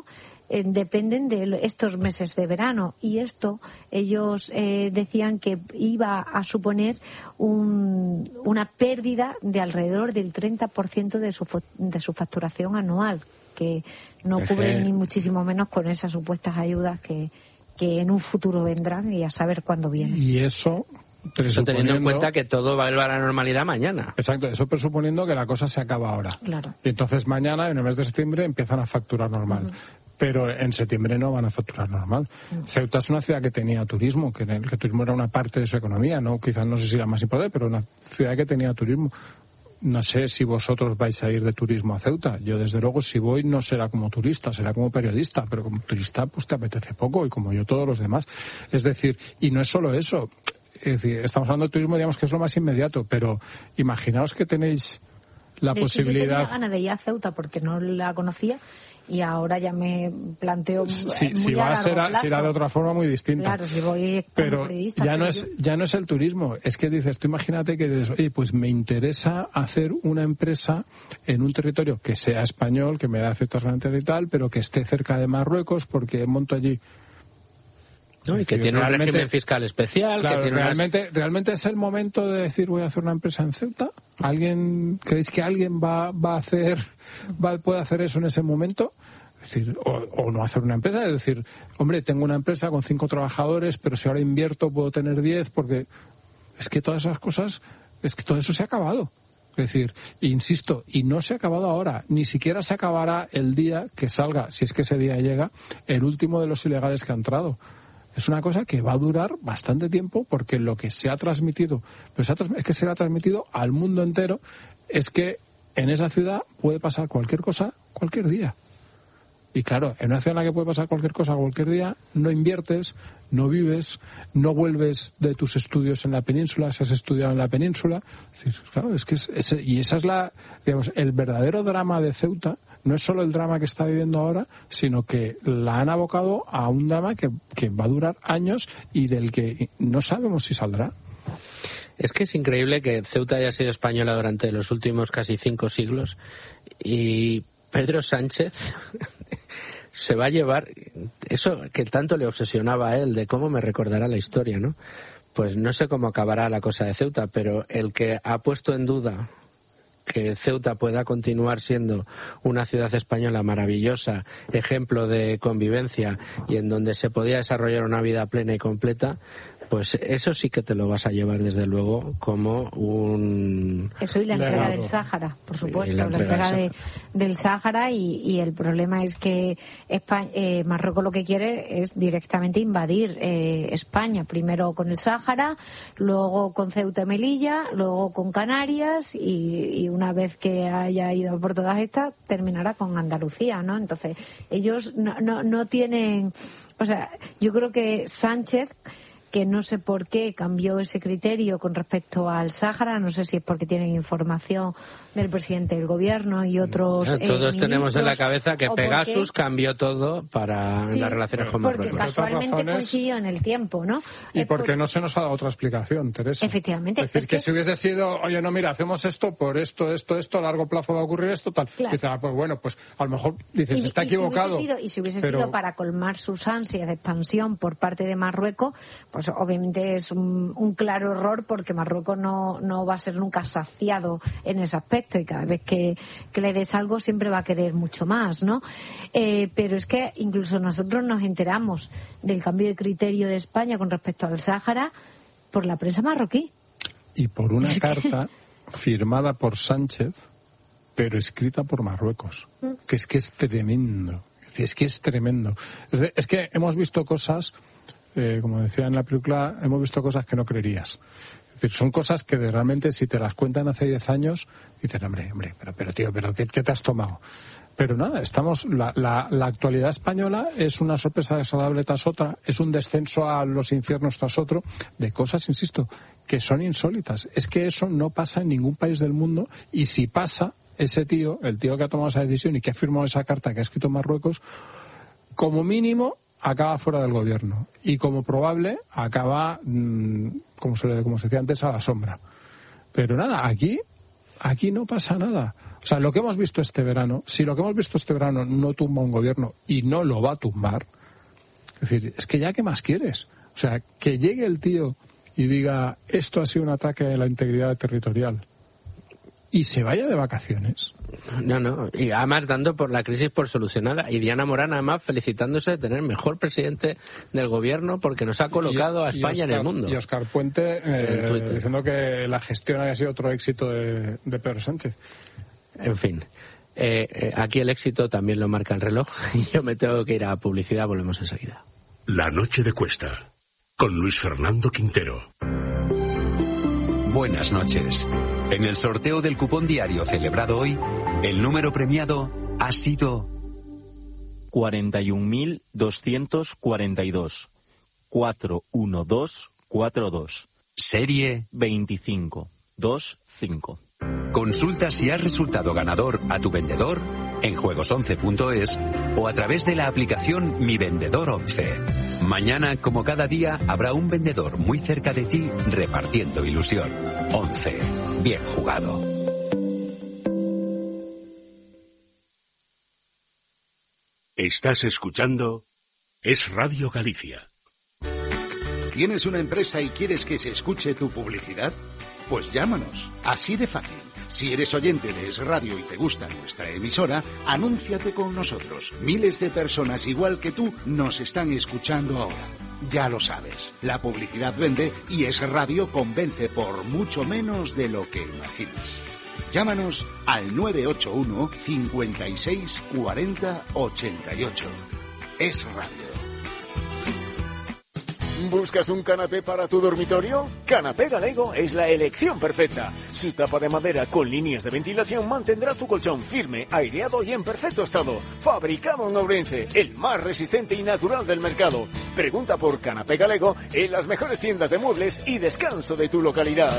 eh, dependen de estos meses de verano, y esto ellos eh, decían que iba a suponer un, una pérdida de alrededor del treinta por ciento de su, de su facturación anual, que no cubren ni muchísimo menos con esas supuestas ayudas que, que en un futuro vendrán, y a saber cuándo vienen. Y eso... Eso teniendo en cuenta que todo va a la normalidad mañana. Exacto, eso presuponiendo que la cosa se acaba ahora. Claro. Y entonces mañana, en el mes de septiembre, empiezan a facturar normal. Uh-huh. Pero en septiembre no van a facturar normal. Uh-huh. Ceuta es una ciudad que tenía turismo, que, el, que el turismo era una parte de su economía, no quizás no sé si la más importante, pero una ciudad que tenía turismo. No sé si vosotros vais a ir de turismo a Ceuta. Yo, desde luego, si voy, no será como turista, será como periodista. Pero como turista, pues te apetece poco, y como yo, todos los demás. Es decir, y no es solo eso. Es decir, estamos hablando de turismo, digamos que es lo más inmediato, pero imaginaos que tenéis la de posibilidad... Hecho, yo tenía ganas de ir a Ceuta porque no la conocía, y ahora ya me planteo sí, muy si a va a largo ser plazo. Si irá de otra forma muy distinta. Claro, si voy como pero periodista, ya pero no yo... es ya no es el turismo, es que dices, tú imagínate que dices, oye, pues me interesa hacer una empresa en un territorio que sea español, que me da ciertas garantías y tal, pero que esté cerca de Marruecos, porque monto allí... ¿no? Y que tiene un régimen fiscal especial. Claro, que tiene realmente, unas... realmente es el momento de decir, voy a hacer una empresa en Ceuta. ¿Alguien creéis que alguien va va a hacer va puede hacer eso en ese momento? Es decir, o, o no hacer una empresa, es decir, hombre, tengo una empresa con cinco trabajadores, pero si ahora invierto puedo tener diez, porque es que todas esas cosas, es que todo eso se ha acabado. Es decir, insisto, y no se ha acabado ahora, ni siquiera se acabará el día que salga, si es que ese día llega, el último de los ilegales que ha entrado. Es una cosa que va a durar bastante tiempo, porque lo que se ha transmitido, pues es que se ha transmitido al mundo entero, es que en esa ciudad puede pasar cualquier cosa cualquier día. Y claro, en una ciudad en la que puede pasar cualquier cosa cualquier día, no inviertes, no vives, no vuelves de tus estudios en la península, si has estudiado en la península. Es decir, claro, es que es, es, y esa es la, digamos, el verdadero drama de Ceuta. No es solo el drama que está viviendo ahora, sino que la han abocado a un drama que, que va a durar años y del que no sabemos si saldrá. Es que es increíble que Ceuta haya sido española durante los últimos casi cinco siglos, y Pedro Sánchez se va a llevar eso que tanto le obsesionaba a él, de cómo me recordará la historia, ¿no? Pues no sé cómo acabará la cosa de Ceuta, pero el que ha puesto en duda que Ceuta pueda continuar siendo una ciudad española maravillosa, ejemplo de convivencia, y en donde se podía desarrollar una vida plena y completa, pues eso sí que te lo vas a llevar desde luego como un... Eso, y la entrega del Sáhara, por supuesto, la entrega, la entrega de, del Sáhara, y, y el problema es que España, eh, Marruecos lo que quiere es directamente invadir eh, España, primero con el Sáhara, luego con Ceuta y Melilla, luego con Canarias, y, y una vez que haya ido por todas estas, terminará con Andalucía, ¿no? Entonces, ellos no, no, no tienen... O sea, yo creo que Sánchez, que no sé por qué cambió ese criterio con respecto al Sáhara, no sé si es porque tienen información del presidente del gobierno y otros eh, todos eh, tenemos en la cabeza que Pegasus porque... cambió todo para sí, las relaciones con Marruecos. Porque casualmente razones... coincidió en el tiempo, ¿no? Y es porque por... no se nos ha dado otra explicación, Teresa. Efectivamente. Es decir, es que... que si hubiese sido, oye, no, mira, hacemos esto por esto, esto, esto, a largo plazo va a ocurrir esto, tal. Claro. Dices, ah, pues bueno, pues a lo mejor dices, y, está y equivocado. Si sido, y si hubiese pero... sido para colmar sus ansias de expansión por parte de Marruecos, pues obviamente es un, un claro error, porque Marruecos no, no va a ser nunca saciado en ese aspecto, y cada vez que, que le des algo siempre va a querer mucho más, ¿no? Eh, pero es que incluso nosotros nos enteramos del cambio de criterio de España con respecto al Sáhara por la prensa marroquí. Y por una carta firmada por Sánchez, pero escrita por Marruecos, mm. que es que es tremendo, es que es tremendo. Es, de, es que hemos visto cosas, eh, como decía en la película, hemos visto cosas que no creerías. Es decir, son cosas que de, realmente si te las cuentan hace diez años, dices, hombre, hombre, pero, pero tío, pero ¿qué, qué te has tomado? Pero nada, estamos, la, la, la actualidad española es una sorpresa desagradable tras otra, es un descenso a los infiernos tras otro, de cosas, insisto, que son insólitas. Es que eso no pasa en ningún país del mundo, y si pasa, ese tío, el tío que ha tomado esa decisión y que ha firmado esa carta que ha escrito Marruecos, como mínimo acaba fuera del gobierno, y como probable acaba, mmm, como se, como se decía antes, a la sombra. Pero nada, aquí, aquí no pasa nada. O O sea, lo que hemos visto este verano, si lo que hemos visto este verano no tumba un gobierno y no lo va a tumbar, es decir, es que ya ¿qué más quieres? O sea, que llegue el tío y diga esto ha sido un ataque a la integridad territorial y se vaya de vacaciones. No, no, y además dando por la crisis por solucionada, y Diana Morán además felicitándose de tener mejor presidente del gobierno porque nos ha colocado y, a España Oscar, en el mundo. Y Óscar Puente eh, diciendo que la gestión había sido otro éxito de, de Pedro Sánchez. En fin, eh, eh, aquí el éxito también lo marca el reloj y yo me tengo que ir a publicidad, volvemos enseguida. La noche de Cuesta, con Luis Fernando Quintero. Buenas noches. En el sorteo del cupón diario celebrado hoy, el número premiado ha sido cuarenta y un mil doscientos cuarenta y dos. cuatro uno dos cuatro dos. Serie veinticinco veinticinco. Consulta si has resultado ganador a tu vendedor en juegos once punto es o a través de la aplicación Mi Vendedor once. Mañana, como cada día, habrá un vendedor muy cerca de ti repartiendo ilusión. once. Bien jugado. Estás escuchando Es Radio Galicia. ¿Tienes una empresa y quieres que se escuche tu publicidad? Pues llámanos, así de fácil. Si eres oyente de Es Radio y te gusta nuestra emisora, anúnciate con nosotros. Miles de personas igual que tú nos están escuchando ahora. Ya lo sabes, la publicidad vende y Es Radio convence por mucho menos de lo que imaginas. Llámanos al nueve ocho uno, cincuenta y seis, cuarenta, ochenta y ocho. Es Radio. ¿Buscas un canapé para tu dormitorio? Canapé Galego es la elección perfecta. Su tapa de madera con líneas de ventilación mantendrá tu colchón firme, aireado y en perfecto estado. Fabricado en Ourense, el más resistente y natural del mercado. Pregunta por Canapé Galego en las mejores tiendas de muebles y descanso de tu localidad.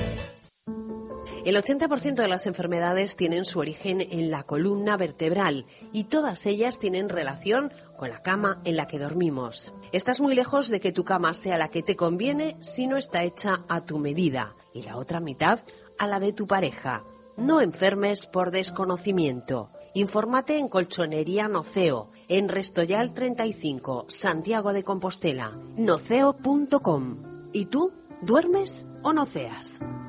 El ochenta por ciento de las enfermedades tienen su origen en la columna vertebral y todas ellas tienen relación con la cama en la que dormimos. Estás muy lejos de que tu cama sea la que te conviene si no está hecha a tu medida y la otra mitad a la de tu pareja. No enfermes por desconocimiento. Infórmate en Colchonería Noceo, en Restoyal treinta y cinco, Santiago de Compostela, noceo punto com. ¿Y tú? ¿Duermes o noceas?